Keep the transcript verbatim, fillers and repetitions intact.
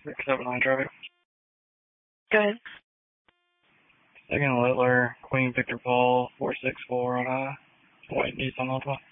six seven nine traffic. Go ahead. Second Littler, Queen Victor Paul, four six four on a white Nissan Altima.